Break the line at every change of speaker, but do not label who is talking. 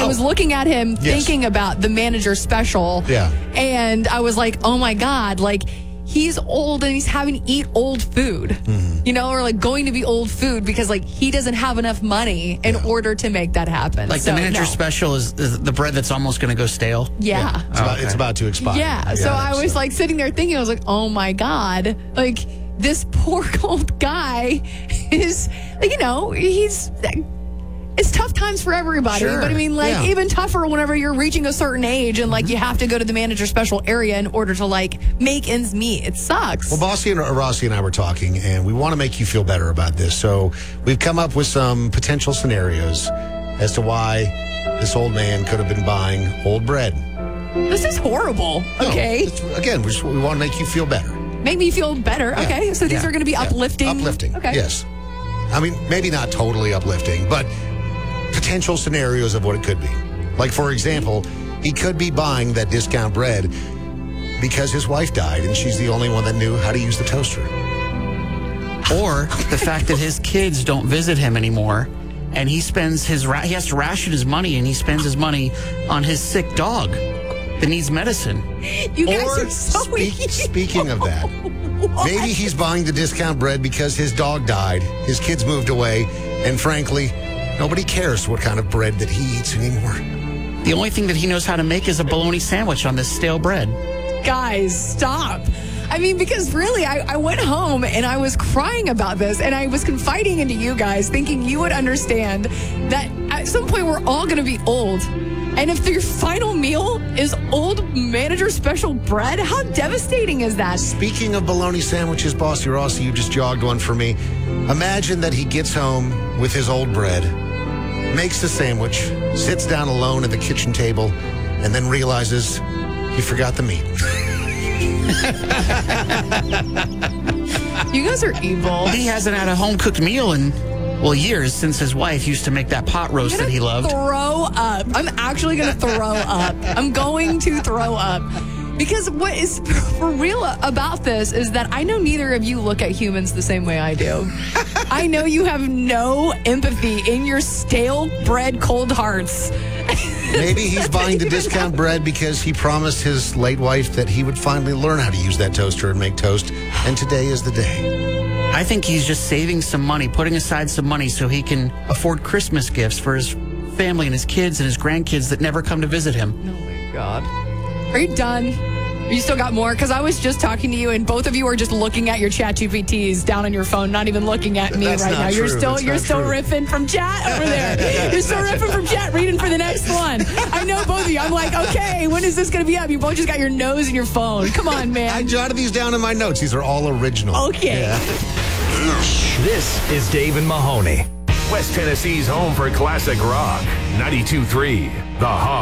was looking at him thinking about the manager special.
Yeah.
And I was like, oh my God, like he's old and he's having to eat old food, or like going to be old food because like he doesn't have enough money in order to make that happen.
Like the manager special is the bread that's almost going to go stale.
Yeah.
It's about to expire.
Yeah. So I was like sitting there thinking, I was like, oh my God, like this poor old guy is, it's tough times for everybody,
Sure.
but I mean, even tougher whenever you're reaching a certain age and you have to go to the manager special area in order to make ends meet. It sucks.
Well, Rossi and I were talking, and we want to make you feel better about this. So we've come up with some potential scenarios as to why this old man could have been buying old bread.
This is horrible. Okay.
Again, we want to make you feel better.
Make me feel better. Yeah. Okay. So these are going to be uplifting.
Uplifting.
Okay.
Yes. I mean, maybe not totally uplifting, but potential scenarios of what it could be. Like, for example, he could be buying that discount bread because his wife died and she's the only one that knew how to use the toaster.
Or the fact that his kids don't visit him anymore and he spends he has to ration his money and he spends his money on his sick dog that needs medicine.
You guys are so
speaking of that, maybe he's buying the discount bread because his dog died, his kids moved away, and frankly, nobody cares what kind of bread that he eats anymore.
The only thing that he knows how to make is a bologna sandwich on this stale bread.
Guys, stop. I mean, because really, I went home and I was crying about this and I was confiding into you guys thinking you would understand that at some point we're all going to be old. And if your final meal is old manager special bread, how devastating is that?
Speaking of bologna sandwiches, Bossy Rossi, you just jogged one for me. Imagine that he gets home with his old bread, makes the sandwich, sits down alone at the kitchen table, and then realizes he forgot the meat.
You guys are evil.
He hasn't had a home-cooked meal in, years since his wife used to make that pot roast that he loved.
Throw up. I'm actually going to throw up. I'm going to throw up. Because what is for real about this is that I know neither of you look at humans the same way I do. I know you have no empathy in your stale bread cold hearts.
Maybe he's buying the discount bread because he promised his late wife that he would finally learn how to use that toaster and make toast, and today is the day.
I think he's just saving some money, putting aside some money so he can afford Christmas gifts for his family and his kids and his grandkids that never come to visit him.
Oh, my God. Are you done? You still got more? Because I was just talking to you, and both of you are just looking at your chat GPTs down on your phone, not even looking at me right now. You're still riffing from chat over there. You're still riffing from chat, reading for the next one. I know both of you. I'm like, okay, when is this going to be up? You both just got your nose in your phone. Come on, man.
I jotted these down in my notes. These are all original.
Okay.
Yeah.
This is Dave and Mahoney, West Tennessee's home for classic rock. 92.3 The Hog.